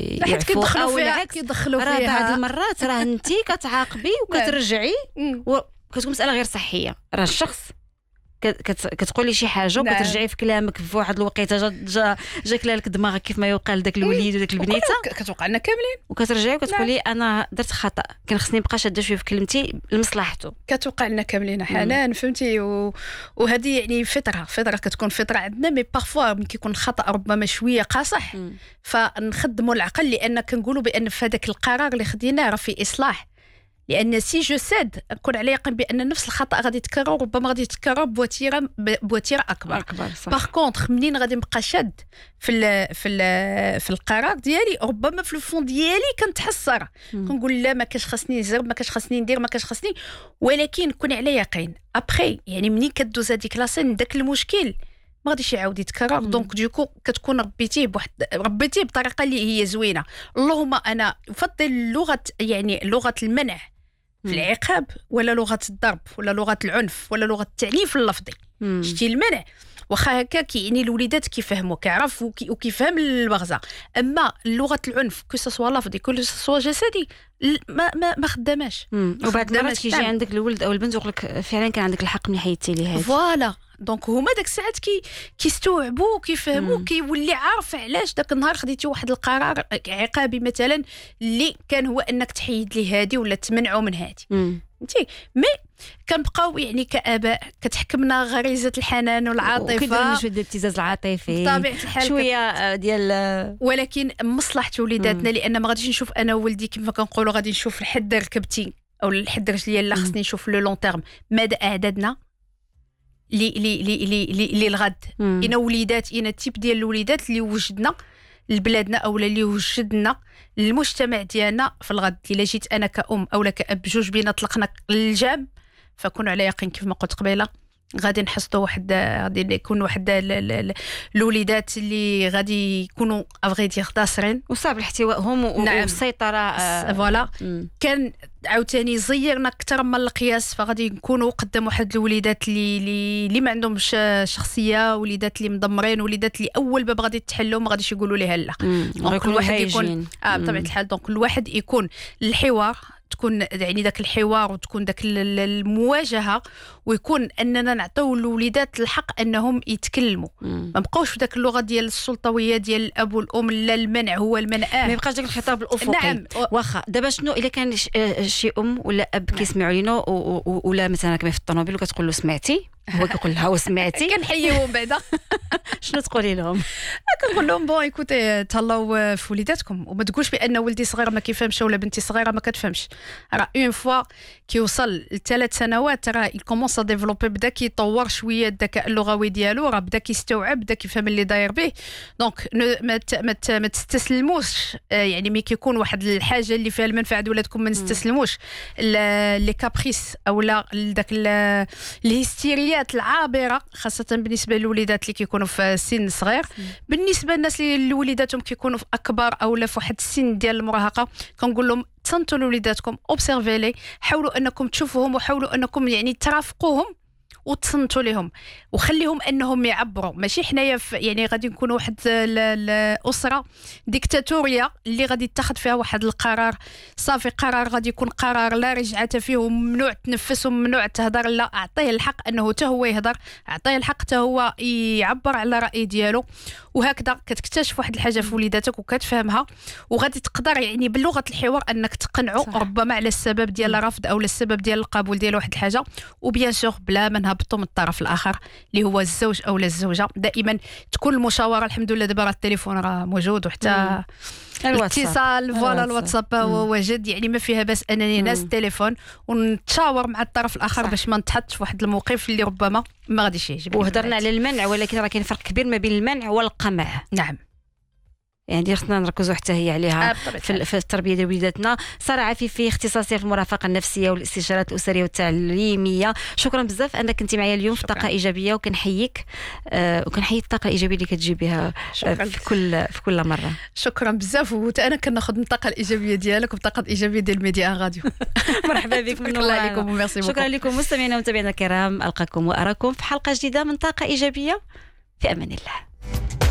يعفوا او العكس كيدخلوا راه فيها. بعض المرات راه انت كتعاقبي وكترجعي وكتكون مساله غير صحيه. راه الشخص كتقولي شي حاجه وكترجعي في كلامك في واحد الوقيته جاك لك دماغك كيف ما يقال داك الوليد وداك البنيته كتوقع لنا كاملين وكترجعي وكتقولي انا درت خطا كان خصني نبقى شاده شويه في كلمتي لمصلحته. كتوقع لنا كاملين حنان فهمتي وهذه يعني فطره كتكون فطره عندنا مي بارفوا ملي كيكون الخطا ربما شويه قاصح فنخدموا العقل لان كنقولوا بان في هذاك القرار اللي خديناه راه في اصلاح. لان سي جو ساد نكون على يقين بان نفس الخطا غادي يتكرر ربما غادي يتكرر بوتيره اكبر. باغ كونطخ منين غادي نبقى شاد في القرار ديالي ربما في الفون ديالي كنتحسر كنقول لا ما كاش خاصني نزرب ما كاش خاصني ندير ما كاش خاصني ولكن كوني على يقين ابخي يعني منين كدوز هذيك لاسين داك المشكل ما غاديش يعاود يتكرر. دونك ديكو كتكون ربيتيه بطريقه اللي هي زوينه. اللهم انا افضل لغه المنع في العقاب ولا لغه الضرب ولا لغه العنف ولا لغه التعنيف اللفظي. شتي المنع واخا هكا كيعني الوليدات كيفهموا كيعرف وكيفهم المغزى. اما لغه العنف كو لفظي كو سوا جسدي ما خداماش. وبعد المرات كيجي عندك الولد او البنت ويقول لك فعلا كان عندك الحق ملي حيدتي لي هذا فوالا. دونك هما داك الساعات كيستوعبوا وكيفهموا كيولي عارف علاش داك النهار خديتي واحد القرار عقابي مثلا اللي كان هو انك تحيد لي هادي ولا تمنعوا من هادي. فهمتي مي كنبقاو يعني كآباء كتحكمنا غريزه الحنان والعاطفه وكيدير شويه ديال الابتزاز العاطفي بطبيعه الحال شويه ديال ولكن مصلحه وليداتنا لان ما غاديش نشوف انا وولدي كما كنقولوا غادي نشوف الحد ركبتي او الحد رجليا لا خصني نشوف لو لون تيرم ماذا اعدادنا لي الغد انا وليدات انا التيب ديال الوليدات اللي وجدنا لبلادنا او اللي وجدنا للمجتمع ديالنا في الغد. الا جيت انا كأم او كأب بجوج بينا طلقنا الجام فكونوا على يقين كيف ما قلت قبيله غادي نحصدوا غادي يكون واحد الوليدات اللي غادي يكونوا افغي دير داسرين وصعب احتوائهم والسيطره فوالا. كان عاوتاني زيرنا اكثر من القياس فغادي نكونوا قدام واحد الوليدات اللي ما عندهمش شخصيه وليدات اللي مدمرين وليدات اللي اول باب غادي تحلوا ما غاديش يقولوا لها لا. دونك الواحد يكون بطبيعه الحال دونك الواحد يكون الحوار تكون يعني داك الحوار وتكون داك المواجهه ويكون اننا نعطيو الوليدات الحق انهم يتكلموا ما بقاوش في داك اللغه ديال السلطويه ديال الاب والام لا المنع هو المنع ما يبقاش داك الخطاب الافقي. نعم. واخا دابا شنو الا كان شي ام ولا اب كيسمعوا لينا ولا مثلا كما في الطوموبيل وكتقول له سمعتي هو كيقول لها وسمعتي كنحييهم بعدا شنو تقولي لهم؟ كنقول لهم بون ايكوتي تهلاو في وليداتكم وما تقولش بان ولدي صغير ما كيفهمش ولا بنتي صغيره ما كتفهمش. راه اون فوا كيوصل ل3 سنوات راه يكومونس ا ديفلوبي بدا كيطور شويه الذكاء اللغوي ديالو راه بدا كيستوعب بدا كيفهم اللي داير به. دونك ما تستسلموش يعني ملي كيكون واحد الحاجه اللي فيها المنفعه ولادكم ما نستسلموش لي كابريس او لا داك الهستيريات العابره خاصه بالنسبه للوليدات اللي كيكونوا في سن صغير. بالنسبه للناس اللي وليداتهم كيكونوا في اكبر او لا في واحد السن ديال المراهقه كنقول لهم تصنتوا لوليداتكم اوبسيرفي لي حاولوا انكم تشوفوهم وحاولوا انكم يعني ترافقوهم وتصنتوا لهم وخليهم انهم يعبروا. ماشي حنايا يعني غادي نكونوا واحد الاسره ديكتاتوريه اللي غادي تاخذ فيها واحد القرار صافي قرار غادي يكون قرار لا رجعه فيه وممنوع تنفس وممنوع تهضر. لا اعطيه الحق انه حتى هو يهضر اعطيه الحق حتى هو يعبر على الراي ديالو وهكذا كتكتشف واحد الحاجه في وليداتك وكتفهمها وغادي تقدر يعني بلغه الحوار انك تقنعه ربما على السبب ديال الرفض او السبب ديال القبول ديال واحد الحاجه وبيان سور بلا ما نهبطوا من الطرف الاخر اللي هو الزوج او الزوجه. دائما تكون المشاوره الحمد لله دابا راه التليفون راه موجود وحتى الاتصال فوالا الواتساب واجد يعني ما فيها باس انني ناس التليفون ونتشاور مع الطرف الاخر باش ما نتحطش في واحد الموقف اللي ربما ما غاديش يعجبني. وهضرنا على المنع ولكن راه كاين فرق كبير ما بين المنع والقمع. نعم يعني خصنا نركزوا حتى هي عليها في التربيه ديال وليداتنا. ساره عفيفي اختصاصيه في المرافقه النفسيه والاستشارات الاسريه والتعليميه شكرا بزاف انك كنتي معايا اليوم في طاقه ايجابيه وكنحييك وكنحيي الطاقه الايجابيه اللي كتجيبيها في كل مره. شكرا بزاف وانا كناخذ من الطاقه الايجابيه ديالك والطاقه الايجابيه ديال ميديا راديو. مرحبا بك من الله عليكم وميرسي شكرا لكم مستمعينا ومتابعينا الكرام. القاكم واراكم في حلقه جديده من طاقه ايجابيه في امان الله.